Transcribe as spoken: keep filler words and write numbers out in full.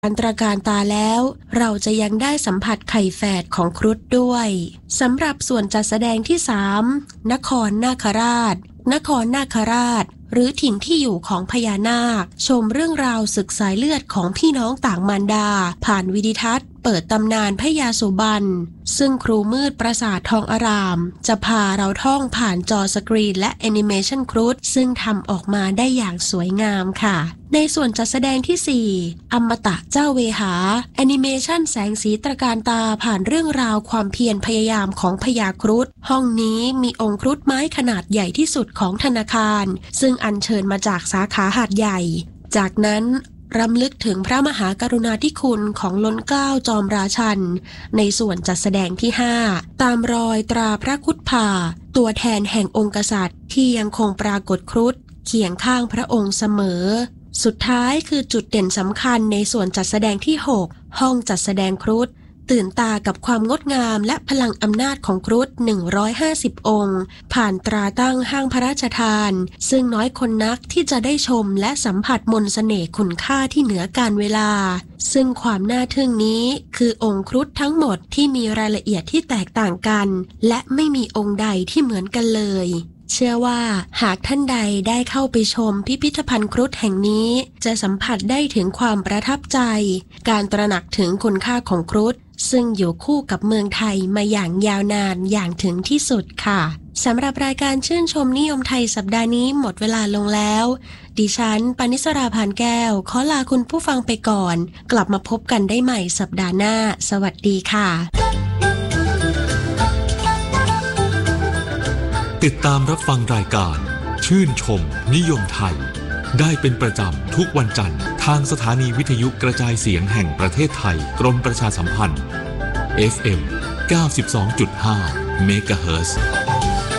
การตระการตาแล้วเราจะยังได้สัมผัสไข่แฝดของครุฑด้วยสำหรับส่วนจัดแสดงที่สามนครนาคราชนครนาคราชหรือถิ่นที่อยู่ของพญานาคชมเรื่องราวศึกสายเลือดของพี่น้องต่างมารดาผ่านวิดิทัศน์เปิดตำนานพญาสุบรรณซึ่งครูมืดปราสาททองอารามจะพาเราท่องผ่านจอสกรีนและแอนิเมชันครุฑซึ่งทำออกมาได้อย่างสวยงามค่ะในส่วนจัดแสดงที่สี่อมตะเจ้าเวหาแอนิเมชันแสงสีตระการตาผ่านเรื่องราวความเพียรพยายามของพญาครุฑห้องนี้มีองค์ครุฑไม้ขนาดใหญ่ที่สุดของธนาคารซึ่งอัญเชิญมาจากสาขาหาดใหญ่จากนั้นรำลึกถึงพระมหากรุณาธิคุณของล้นเกล้าจอมราชันในส่วนจัดแสดงที่ห้าตามรอยตราพระคุดผ่าตัวแทนแห่งองค์กษัตริย์ที่ยังคงปรากฏครุฑเคียงข้างพระองค์เสมอสุดท้ายคือจุดเด่นสำคัญในส่วนจัดแสดงที่หกห้องจัดแสดงครุฑตื่นตากับความงดงามและพลังอำนาจของครุฑหนึ่งร้อยห้าสิบองค์ผ่านตราตั้งห้างพระราชทานซึ่งน้อยคนนักที่จะได้ชมและสัมผัสมนต์เสน่ห์คุณค่าที่เหนือการเวลาซึ่งความน่าทึ่งนี้คือองค์ครุฑทั้งหมดที่มีรายละเอียดที่แตกต่างกันและไม่มีองค์ใดที่เหมือนกันเลยเชื่อว่าหากท่านใดได้เข้าไปชมพิพิธภัณฑ์ครุฑแห่งนี้จะสัมผัสได้ถึงความประทับใจการตระหนักถึงคุณค่าของครุฑซึ่งอยู่คู่กับเมืองไทยมาอย่างยาวนานอย่างถึงที่สุดค่ะสำหรับรายการชื่นชมนิยมไทยสัปดาห์นี้หมดเวลาลงแล้วดิฉันปณิสราพานแก้วขอลาคุณผู้ฟังไปก่อนกลับมาพบกันได้ใหม่สัปดาห์หน้าสวัสดีค่ะติดตามรับฟังรายการชื่นชมนิยมไทยได้เป็นประจำทุกวันจันทร์ทางสถานีวิทยุกระจายเสียงแห่งประเทศไทยกรมประชาสัมพันธ์ เอฟ เอ็ม เก้าสิบสองจุดห้า เมกะเฮิรตซ์